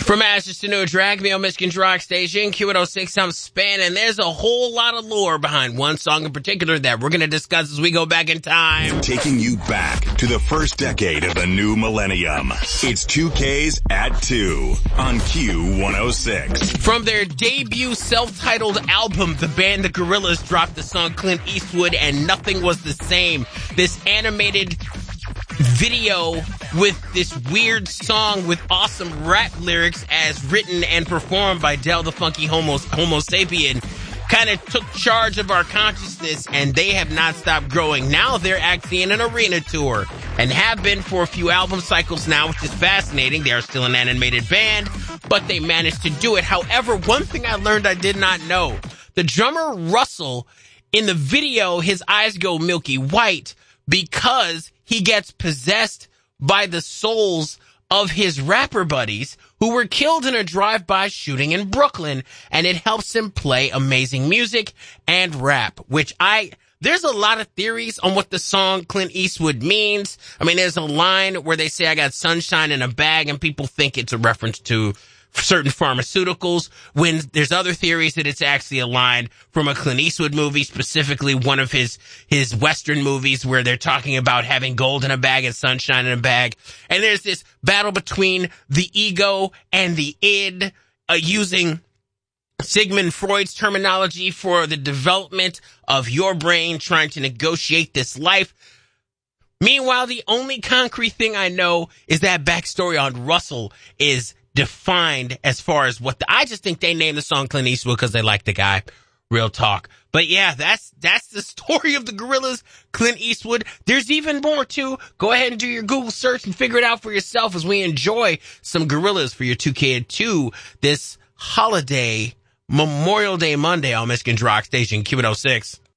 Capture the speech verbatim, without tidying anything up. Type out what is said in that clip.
From Ashes to New Drag Me on Michigan's Rock Station, Q one oh six, I'm Span, and there's a whole lot of lore behind one song in particular that we're going to discuss as we go back in time. Taking you back to the first decade of the new millennium. It's two K's at two on Q one oh six. From their debut self-titled album, the band The Gorillaz dropped the song Clint Eastwood and Nothing Was the Same. This animated video with this weird song with awesome rap lyrics as written and performed by Del the Funky Homo, Homo Sapien kind of took charge of our consciousness, and they have not stopped growing. Now they're actually in an arena tour and have been for a few album cycles now, which is fascinating. They are still an animated band, but they managed to do it. However, one thing I learned I did not know, the drummer Russell, in the video, his eyes go milky white because he gets possessed by the souls of his rapper buddies who were killed in a drive-by shooting in Brooklyn, and it helps him play amazing music and rap, which I, there's a lot of theories on what the song Clint Eastwood means. I mean, there's a line where they say, I got sunshine in a bag, and people think it's a reference to certain pharmaceuticals, when there's other theories that it's actually a line from a Clint Eastwood movie, specifically one of his, his Western movies where they're talking about having gold in a bag and sunshine in a bag. And there's this battle between the ego and the id, uh, using Sigmund Freud's terminology for the development of your brain trying to negotiate this life. Meanwhile, the only concrete thing I know is that backstory on Russell is defined as far as what the, I just think they named the song Clint Eastwood because they like the guy. Real talk. But yeah, that's, that's the story of the Gorillaz, Clint Eastwood. There's even more too. Go ahead and do your Google search and figure it out for yourself as we enjoy some Gorillaz for your two K at two this holiday Memorial Day Monday on Michigan's Rock Station, Q one oh six.